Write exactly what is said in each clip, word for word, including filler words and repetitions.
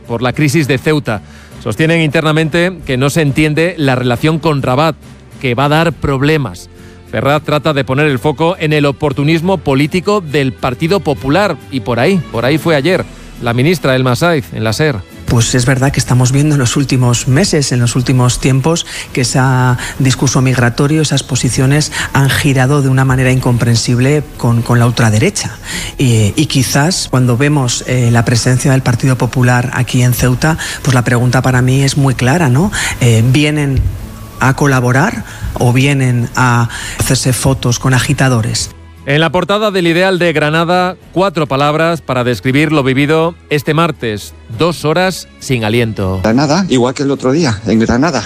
por la crisis de Ceuta. Sostienen internamente que no se entiende la relación con Rabat, que va a dar problemas. Ferraz trata de poner el foco en el oportunismo político del Partido Popular y por ahí, por ahí fue ayer la ministra Elma Saiz en la SER. Pues es verdad que estamos viendo en los últimos meses, en los últimos tiempos, que ese discurso migratorio, esas posiciones han girado de una manera incomprensible con, con la ultraderecha. Y, y quizás cuando vemos eh, la presencia del Partido Popular aquí en Ceuta, pues la pregunta para mí es muy clara, ¿no? Eh, ¿Vienen a colaborar o vienen a hacerse fotos con agitadores? En la portada del Ideal de Granada, cuatro palabras para describir lo vivido este martes. Dos horas sin aliento. Granada, igual que el otro día, en Granada.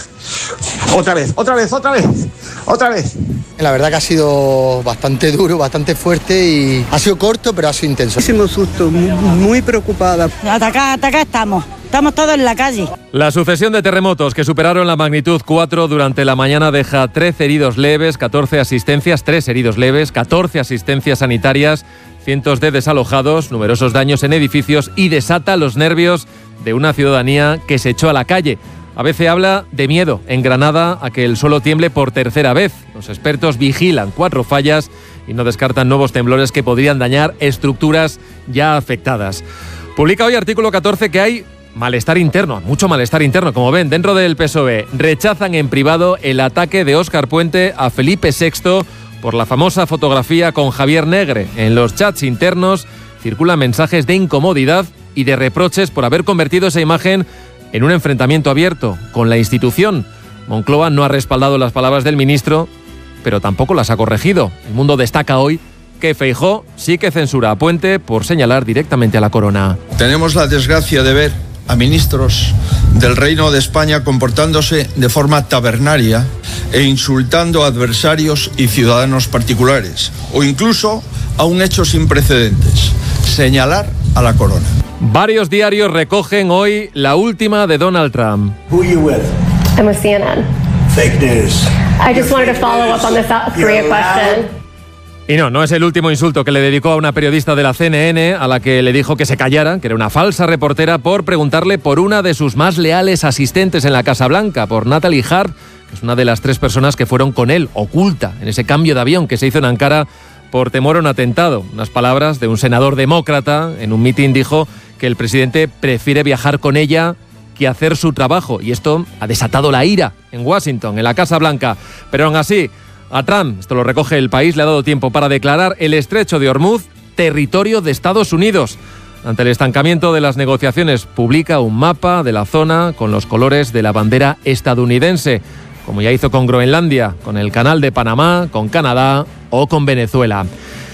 Otra vez, otra vez, otra vez, otra vez. La verdad que ha sido bastante duro, bastante fuerte y ha sido corto, pero ha sido intenso. Muchísimo susto, muy, muy preocupada. Hasta acá, hasta acá estamos. Estamos todos en la calle. La sucesión de terremotos que superaron la magnitud cuatro durante la mañana deja trece heridos leves, catorce asistencias, tres heridos leves, catorce asistencias sanitarias, cientos de desalojados, numerosos daños en edificios y desata los nervios de una ciudadanía que se echó a la calle. A veces habla de miedo en Granada a que el suelo tiemble por tercera vez. Los expertos vigilan cuatro fallas y no descartan nuevos temblores que podrían dañar estructuras ya afectadas. Publica hoy Artículo catorce que hay malestar interno, mucho malestar interno, como ven, dentro del P S O E. Rechazan en privado el ataque de Óscar Puente a Felipe sexto por la famosa fotografía con Javier Negre. En los chats internos circulan mensajes de incomodidad y de reproches por haber convertido esa imagen en un enfrentamiento abierto con la institución. Moncloa no ha respaldado las palabras del ministro, pero tampoco las ha corregido. El Mundo destaca hoy que Feijóo sí que censura a Puente por señalar directamente a la corona. Tenemos la desgracia de ver a ministros del Reino de España comportándose de forma tabernaria e insultando a adversarios y ciudadanos particulares, o incluso a un hecho sin precedentes, señalar a la corona. Varios diarios recogen hoy la última de Donald Trump. Who are you with? I'm with C N N. Fake news. I just wanted to follow up on the South Korea question. Y no, no es el último insulto que le dedicó a una periodista de la C N N, a la que le dijo que se callara, que era una falsa reportera, por preguntarle por una de sus más leales asistentes en la Casa Blanca, por Natalie Hart, que es una de las tres personas que fueron con él, oculta, en ese cambio de avión que se hizo en Ankara por temor a un atentado. Unas palabras de un senador demócrata. En un mitin dijo que el presidente prefiere viajar con ella que hacer su trabajo. Y esto ha desatado la ira en Washington, en la Casa Blanca. Pero aún así, a Trump, esto lo recoge El País, le ha dado tiempo para declarar el estrecho de Hormuz territorio de Estados Unidos. Ante el estancamiento de las negociaciones, publica un mapa de la zona con los colores de la bandera estadounidense, como ya hizo con Groenlandia, con el Canal de Panamá, con Canadá o con Venezuela.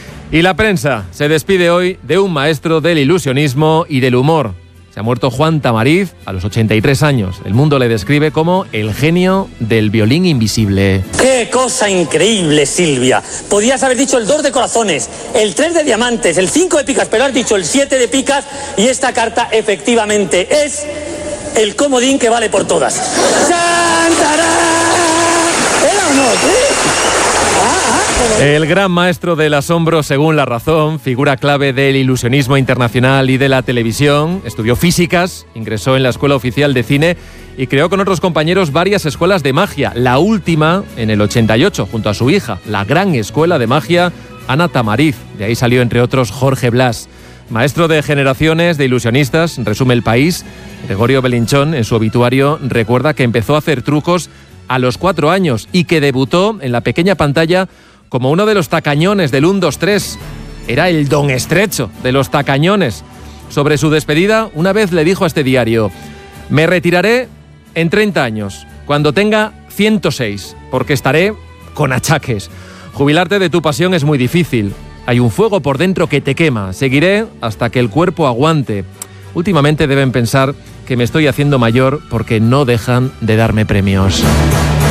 Y la prensa se despide hoy de un maestro del ilusionismo y del humor. Se ha muerto Juan Tamariz a los ochenta y tres años. El Mundo le describe como el genio del violín invisible. ¡Qué cosa increíble, Silvia! Podías haber dicho el dos de corazones, el tres de diamantes, el cinco de picas, pero has dicho el siete de picas y esta carta efectivamente es el comodín que vale por todas. ¡Chantarán! ¿Era o no? ¿Sí? El gran maestro del asombro, según La Razón, figura clave del ilusionismo internacional y de la televisión. Estudió físicas, ingresó en la Escuela Oficial de Cine y creó con otros compañeros varias escuelas de magia. La última en el ochenta y ocho, junto a su hija, la gran escuela de magia Ana Tamariz. De ahí salió, entre otros, Jorge Blas. Maestro de generaciones de ilusionistas, resume El País. Gregorio Belinchón, en su obituario, recuerda que empezó a hacer trucos a los cuatro años y que debutó en la pequeña pantalla como uno de los tacañones del uno, dos, tres. Era el don estrecho de los tacañones. Sobre su despedida, una vez le dijo a este diario: me retiraré en treinta años, cuando tenga ciento seis, porque estaré con achaques. Jubilarte de tu pasión es muy difícil. Hay un fuego por dentro que te quema. Seguiré hasta que el cuerpo aguante. Últimamente deben pensar que me estoy haciendo mayor porque no dejan de darme premios.